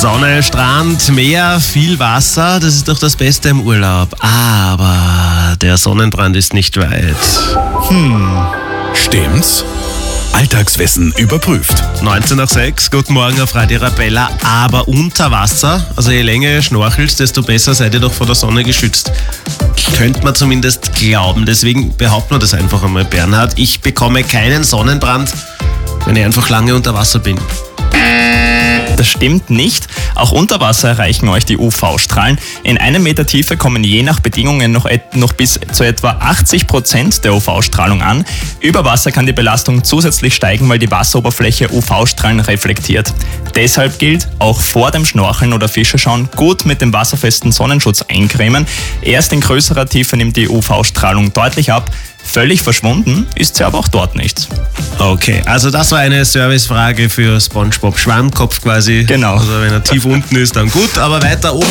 Sonne, Strand, Meer, viel Wasser, das ist doch das Beste im Urlaub. Aber der Sonnenbrand ist nicht weit. Stimmt's? Alltagswissen überprüft. 19 nach 6, guten Morgen auf Radio Arabella, aber unter Wasser, also je länger ihr schnorchelst, desto besser seid ihr doch vor der Sonne geschützt. Könnte man zumindest glauben, deswegen behaupten wir das einfach einmal, Bernhard. Ich bekomme keinen Sonnenbrand, wenn ich einfach lange unter Wasser bin. Das stimmt nicht. Auch unter Wasser erreichen euch die UV-Strahlen. In 1 Meter Tiefe kommen je nach Bedingungen noch bis zu etwa 80% der UV-Strahlung an. Über Wasser kann die Belastung zusätzlich steigen, weil die Wasseroberfläche UV-Strahlen reflektiert. Deshalb gilt, auch vor dem Schnorcheln oder Fischeschauen gut mit dem wasserfesten Sonnenschutz eincremen. Erst in größerer Tiefe nimmt die UV-Strahlung deutlich ab. Völlig verschwunden ist sie aber auch dort nicht. Okay, also das war eine Servicefrage für SpongeBob Schwammkopf quasi. Genau. Also wenn er tief unten ist, dann gut, aber weiter oben